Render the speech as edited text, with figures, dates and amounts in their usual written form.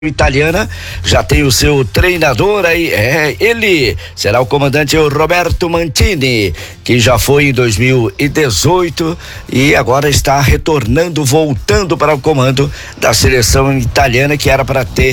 italiana já tem o seu treinador aí, ele será o comandante Roberto Mantini, que já foi em 2018 e agora está voltando para o comando da seleção italiana, que era para ter